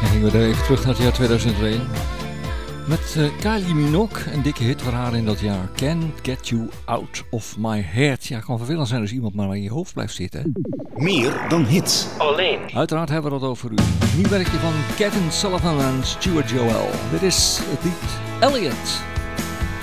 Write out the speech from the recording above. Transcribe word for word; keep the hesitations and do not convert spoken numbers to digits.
gingen we er even terug naar het jaar tweeduizend twee. Met uh, Kylie Minogue, een dikke hit voor haar in dat jaar. Can't Get You Out of My Head. Ja, kan vervelend zijn als iemand maar in je hoofd blijft zitten. Meer dan hits. Alleen. Uiteraard hebben we dat over u. Nieuw werkje van Kevin Sullivan en Stuart Joel. Dit is het lied Elliot.